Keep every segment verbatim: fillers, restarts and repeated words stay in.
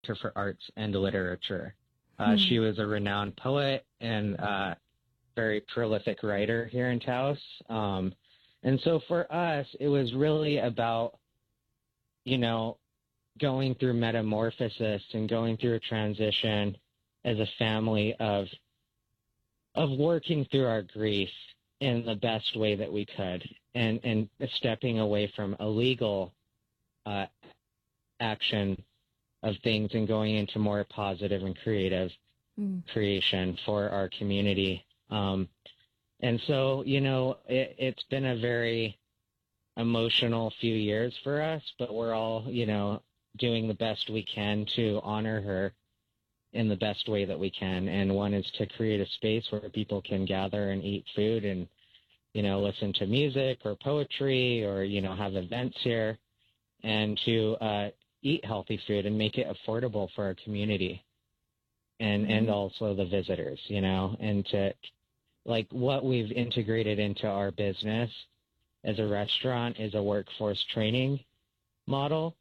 Center for Arts and Literature. Uh, Hmm. she was a renowned poet and uh, very prolific writer here in Taos. Um, and so for us, it was really about, you know, going through metamorphosis and going through a transition as a family of of working through our grief in the best way that we could, and and stepping away from illegal uh, action of things and going into more positive and creative Hmm. creation for our community. Um, and so, you know, it, it's been a very emotional few years for us, but we're all, you know, doing the best we can to honor her in the best way that we can. And one is to create a space where people can gather and eat food and, you know, listen to music or poetry or, you know, have events here, and to uh, eat healthy food and make it affordable for our community and, Mm-hmm. and also the visitors, you know, and to, like, what we've integrated into our business as a restaurant is a workforce training model.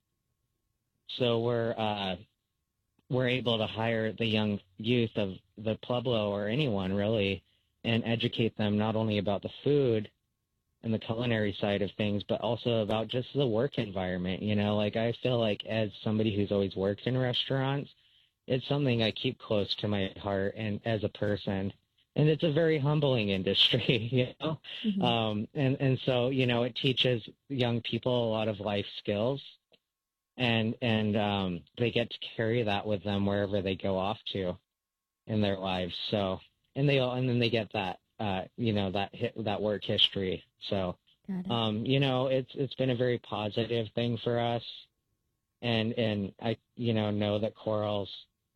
So we're, uh, we're able to hire the young youth of the Pueblo or anyone really and educate them not only about the food and the culinary side of things, but also about just the work environment. You know, like I feel like as somebody who's always worked in restaurants, it's something I keep close to my heart and as a person. And it's a very humbling industry, you know? Mm-hmm. Um, and, and so, you know, it teaches young people a lot of life skills, and, and um, they get to carry that with them wherever they go off to in their lives. So, and they all, and then they get that, uh, you know, that hit, that work history. So, Got it. um, you know, it's, it's been a very positive thing for us. And, and I, you know, know that Coral's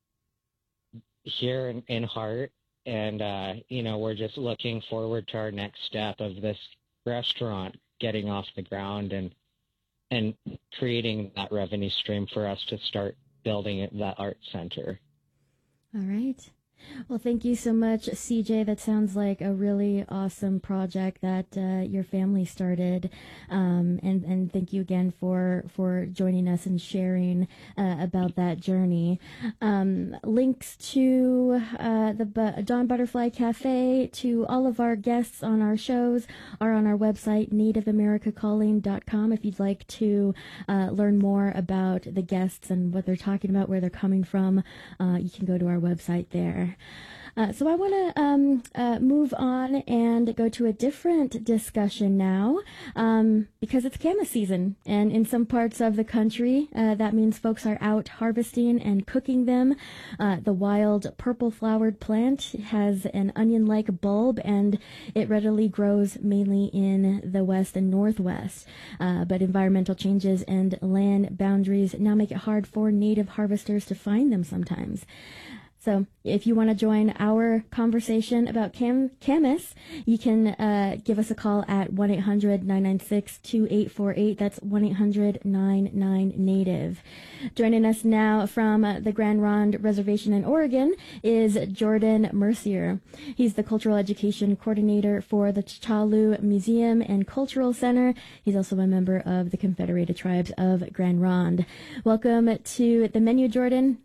here in, in heart. And, uh, you know, we're just looking forward to our next step of this restaurant getting off the ground and, and creating that revenue stream for us to start building that art center. All right. Well, thank you so much, C J. That sounds like a really awesome project that uh, your family started, um, and and thank you again for for joining us and sharing uh, about that journey. Um, links to uh, the Bu- Dawn Butterfly Cafe, to all of our guests on our shows, are on our website native america calling dot com. If you'd like to uh, learn more about the guests and what they're talking about, where they're coming from, uh, you can go to our website there. Uh, so I want to um, uh, move on and go to a different discussion now, um, because it's camas season, and in some parts of the country, uh, that means folks are out harvesting and cooking them. Uh, the wild purple-flowered plant has an onion-like bulb, and it readily grows mainly in the west and northwest. Uh, but environmental changes and land boundaries now make it hard for native harvesters to find them sometimes. So if you want to join our conversation about cam- camas, you can uh, give us a call at one eight hundred nine nine six two eight four eight. That's one eight hundred nine nine native. Joining us now from uh, the Grand Ronde Reservation in Oregon is Jordan Mercier. He's the Cultural Education Coordinator for the T'Challa Museum and Cultural Center. He's also a member of the Confederated Tribes of Grand Ronde. Welcome to the menu, Jordan.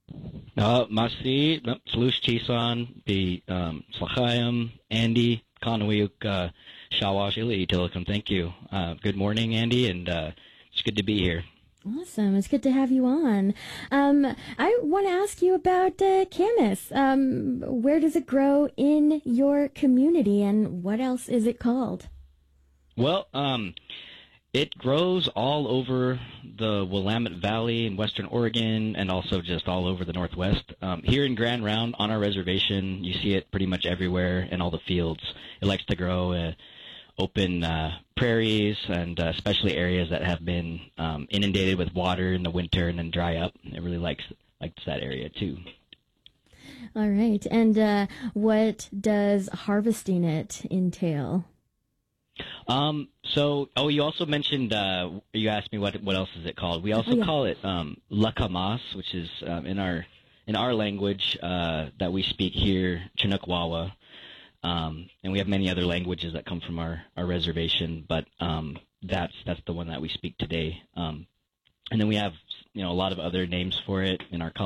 Uh, Masi, Slush Chisan, the um, Slachayim, Andy, Kanawiyuk, uh, Shawash, Ili, Tilikum. Thank you. Uh, good morning, Andy, and uh, it's good to be here. Awesome. It's good to have you on. Um, I want to ask you about uh, camas. Um, where does it grow in your community, and what else is it called? Well, um, it grows all over the Willamette Valley in western Oregon and also just all over the Northwest. Um, here in Grand Ronde on our reservation, you see it pretty much everywhere in all the fields. It likes to grow uh, open uh, prairies and uh, especially areas that have been um, inundated with water in the winter and then dry up. It really likes likes that area too. All right. And uh, what does harvesting it entail? Um, so, oh, you also mentioned, uh, you asked me what what else is it called. We also Oh, yeah. call it um, lakamas, which is um, in our in our language uh, that we speak here, Chinukwawa. Um, and we have many other languages that come from our, our reservation, but um, that's that's the one that we speak today. Um, and then we have you know a lot of other names for it in our